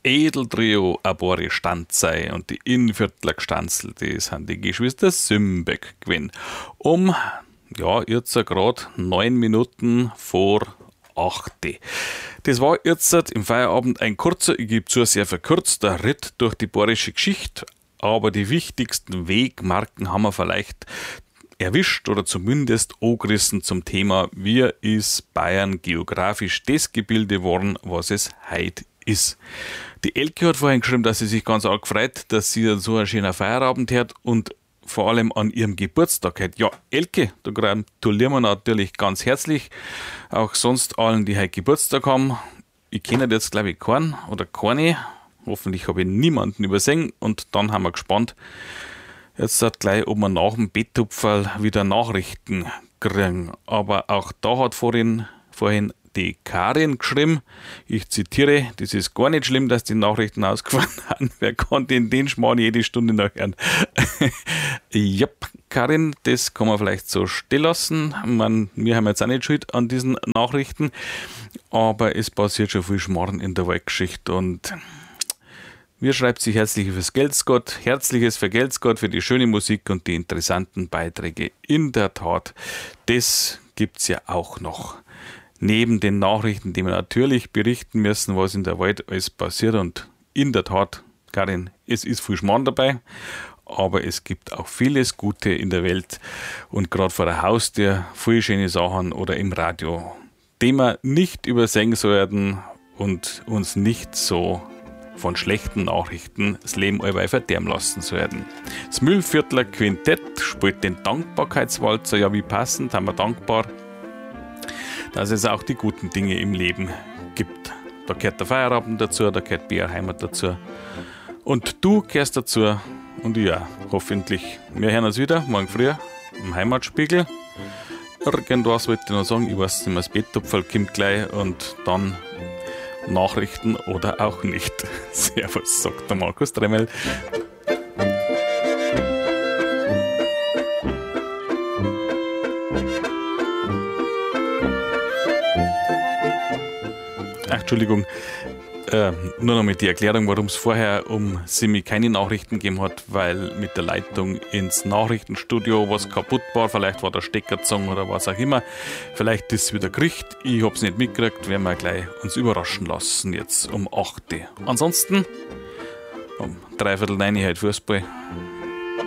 Edeltrio Abore Stanzei und die Innviertler Gstanzl, die sind die Geschwister Sümbeck gewesen. Jetzt gerade 9 Minuten vor 8. Das war jetzt im Feierabend ein kurzer, ich gebe zu, sehr verkürzter Ritt durch die bayerische Geschichte, aber die wichtigsten Wegmarken haben wir vielleicht erwischt oder zumindest angerissen zum Thema, wie ist Bayern geografisch das Gebilde geworden, was es heute ist. Die Elke hat vorhin geschrieben, dass sie sich ganz arg freut, dass sie so einen schönen Feierabend hat und vor allem an ihrem Geburtstag hat. Ja, Elke, da gratulieren wir natürlich ganz herzlich. Auch sonst allen, die heute Geburtstag haben. Ich kenne jetzt, glaube ich, keinen oder keine. Hoffentlich habe ich niemanden übersehen. Und dann haben wir gespannt, jetzt sagt gleich, ob wir nach dem Betthupferl wieder Nachrichten kriegen. Aber auch da hat vorhin die Karin geschrieben, ich zitiere, das ist gar nicht schlimm, dass die Nachrichten ausgefallen haben. Wer kann denn den Schmarrn jede Stunde noch hören? Ja, Karin, das kann man vielleicht so stehen lassen. Wir haben jetzt auch nicht Schuld an diesen Nachrichten, aber es passiert schon viel Schmarrn in der Weltgeschichte und mir schreibt sich herzliches Vergelt's Gott für die schöne Musik und die interessanten Beiträge. In der Tat, das gibt's ja auch noch. Neben den Nachrichten, die wir natürlich berichten müssen, was in der Welt alles passiert. Und in der Tat, Karin, es ist viel Schmarrn dabei, aber es gibt auch vieles Gute in der Welt und gerade vor der Haustür viele schöne Sachen oder im Radio, die wir nicht übersehen sollten und uns nicht so von schlechten Nachrichten das Leben allweil verderben lassen sollten. Das Mühlviertler Quintett spielt den Dankbarkeitswalzer, ja wie passend, haben wir dankbar, dass es auch die guten Dinge im Leben gibt. Da gehört der Feierabend dazu, da gehört BR Heimat dazu. Und du gehörst dazu und ja, hoffentlich. Wir hören uns wieder morgen früh im Heimatspiegel. Irgendwas wollte ich noch sagen, ich weiß nicht mehr, das Betttupferl kommt gleich und dann Nachrichten oder auch nicht. Servus, sagt der Markus Dremmel. Entschuldigung, nur noch mit die Erklärung, warum es vorher um Simi keine Nachrichten gegeben hat, weil mit der Leitung ins Nachrichtenstudio was kaputt war, vielleicht war der Stecker gezogen oder was auch immer, vielleicht ist es wieder gekriegt, ich hab's nicht mitgekriegt, werden wir gleich uns überraschen lassen, jetzt um 8. Ansonsten, um 3/4 heute Fußball.